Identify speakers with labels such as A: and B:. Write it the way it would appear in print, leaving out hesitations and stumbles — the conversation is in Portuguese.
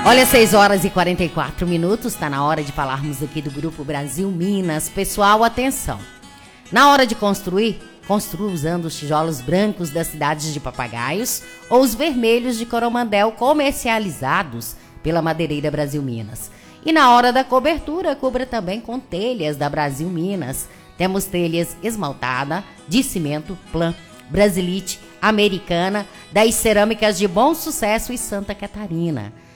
A: Olha, 6 horas e 44 minutos, está na hora de falarmos aqui do Grupo Brasil Minas. Pessoal, atenção. Na hora de construir, construa usando os tijolos brancos das cidades de Papagaios ou os vermelhos de Coromandel comercializados pela Madeireira Brasil Minas. E na hora da cobertura, cubra também com telhas da Brasil Minas. Temos telhas esmaltada, de cimento, Plan, Brasilite, Americana, das cerâmicas de Bom Sucesso e Santa Catarina.